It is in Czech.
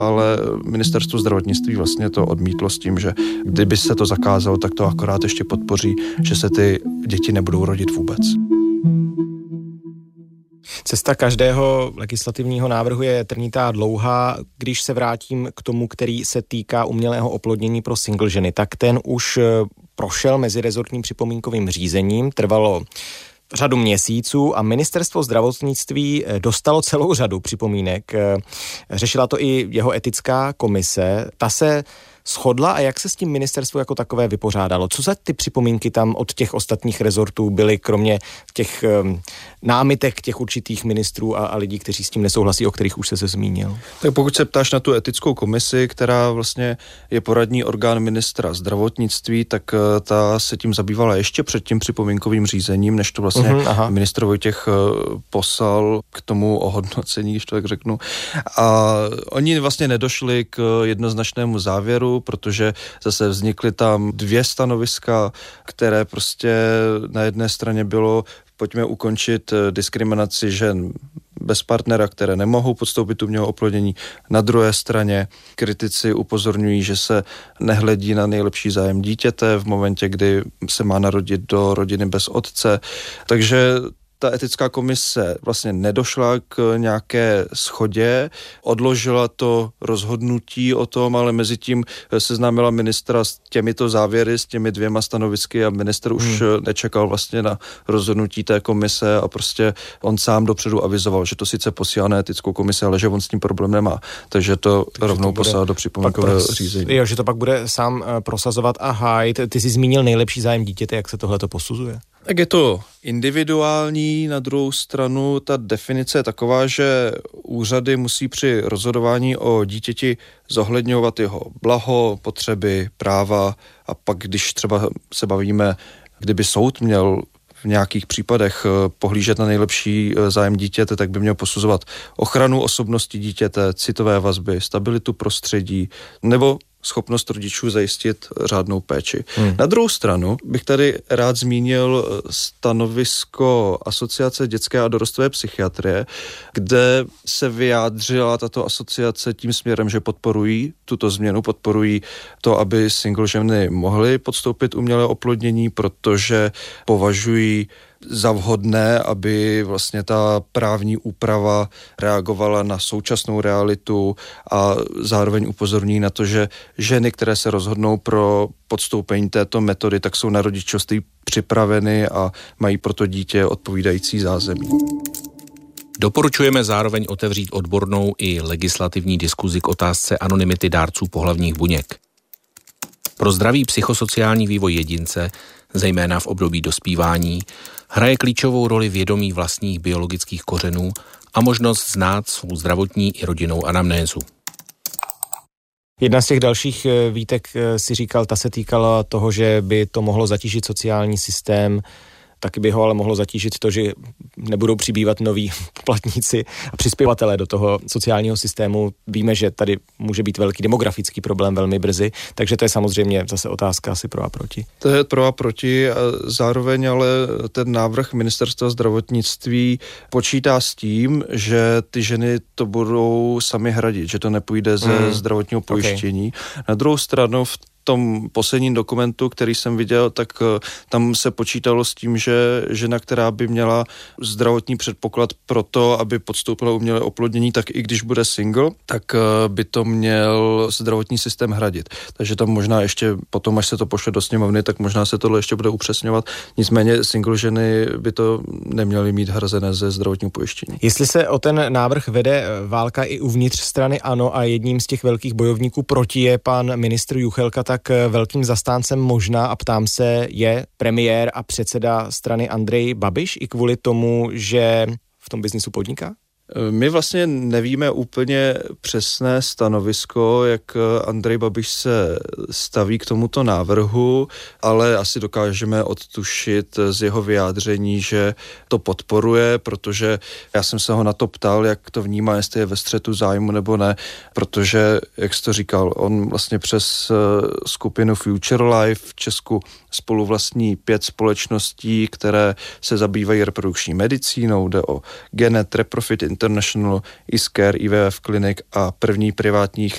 ale ministerstvo zdravotnictví vlastně to odmítlo s tím, že kdyby se to zakázalo, tak to akorát ještě podpoří, že se ty děti nebudou rodit vůbec. Cesta každého legislativního návrhu je trnitá a dlouhá. Když se vrátím k tomu, který se týká umělého oplodnění pro single ženy, tak ten už prošel mezirezortním připomínkovým řízením, trvalo řadu měsíců a ministerstvo zdravotnictví dostalo celou řadu připomínek. Řešila to i jeho etická komise. Ta se shodla a jak se s tím ministerstvo jako takové vypořádalo? Co za ty připomínky tam od těch ostatních rezortů byly, kromě těch námitek těch určitých ministrů a lidí, kteří s tím nesouhlasí, o kterých už se zmínil? Tak pokud se ptáš na tu etickou komisi, která vlastně je poradní orgán ministra zdravotnictví, tak ta se tím zabývala ještě před tím připomínkovým řízením, než to vlastně ministr Vojtěch poslal k tomu ohodnocení, když to tak řeknu. A oni vlastně nedošli k jednoznačnému závěru, protože zase vznikly tam dvě stanoviska, které prostě na jedné straně bylo, pojďme ukončit diskriminaci žen bez partnera, které nemohou podstoupit umělé oplodnění. Na druhé straně kritici upozorňují, že se nehledí na nejlepší zájem dítěte v momentě, kdy se má narodit do rodiny bez otce. Takže ta etická komise vlastně nedošla k nějaké shodě, odložila to rozhodnutí o tom, ale mezi tím seznámila ministra s těmito závěry, s těmi dvěma stanovisky a ministr už nečekal vlastně na rozhodnutí té komise a prostě on sám dopředu avizoval, že to sice posílá na etickou komisi, ale že on s tím problém nemá. Takže to rovnou poslal do připomínkového řízení. Jo, že to pak bude sám prosazovat a hájit. Ty jsi zmínil nejlepší zájem dítěte, jak se tohleto posuzuje? Tak je to individuální, na druhou stranu ta definice je taková, že úřady musí při rozhodování o dítěti zohledňovat jeho blaho, potřeby, práva a pak, když třeba se bavíme, kdyby soud měl v nějakých případech pohlížet na nejlepší zájem dítěte, tak by měl posuzovat ochranu osobnosti dítěte, citové vazby, stabilitu prostředí nebo schopnost rodičů zajistit řádnou péči. Na druhou stranu bych tady rád zmínil stanovisko Asociace dětské a dorostové psychiatrie, kde se vyjádřila tato asociace tím směrem, že podporují tuto změnu, podporují to, aby single ženy mohly podstoupit umělé oplodnění, protože považují za vhodné, aby vlastně ta právní úprava reagovala na současnou realitu a zároveň upozorní na to, že ženy, které se rozhodnou pro podstoupení této metody, tak jsou na rodičovství připraveny a mají proto dítě odpovídající zázemí. Doporučujeme zároveň otevřít odbornou i legislativní diskuzi k otázce anonymity dárců pohlavních buněk. Pro zdravý psychosociální vývoj jedince, zejména v období dospívání, hraje klíčovou roli vědomí vlastních biologických kořenů a možnost znát svou zdravotní i rodinnou anamnézu. Jedna z těch dalších výtek si říkal, ta se týkala toho, že by to mohlo zatížit sociální systém, taky by ho ale mohlo zatížit to, že nebudou přibývat noví poplatníci a přispěvatelé do toho sociálního systému. Víme, že tady může být velký demografický problém velmi brzy, takže to je samozřejmě zase otázka asi pro a proti. To je pro a proti a zároveň ale ten návrh ministerstva zdravotnictví počítá s tím, že ty ženy to budou sami hradit, že to nepůjde ze zdravotního pojištění. Okay. Na druhou stranu v tom posledním dokumentu, který jsem viděl, tak tam se počítalo s tím, že žena, která by měla zdravotní předpoklad pro to, aby podstoupila umělé oplodnění, tak i když bude single, tak by to měl zdravotní systém hradit. Takže tam možná ještě potom, až se to pošle do sněmovny, tak možná se tohle ještě bude upřesňovat. Nicméně single ženy by to neměly mít hrazené ze zdravotního pojištění. Jestli se o ten návrh vede válka i uvnitř strany ANO a jedním z těch velkých bojovníků proti je pan ministr Juchelka, tak velkým zastáncem možná, a ptám se, je premiér a předseda strany Andrej Babiš i kvůli tomu, že v tom biznisu podniká? My vlastně nevíme úplně přesné stanovisko, jak Andrej Babiš se staví k tomuto návrhu, ale asi dokážeme odtušit z jeho vyjádření, že to podporuje, protože já jsem se ho na to ptal, jak to vnímá, jestli je ve střetu zájmu nebo ne, protože, jak jsi to říkal, on vlastně přes skupinu Future Life v Česku spoluvlastní 5 společností, které se zabývají reprodukční medicínou, jde o Genet, Reprofit International, Iscare, IVF Clinic a první privátní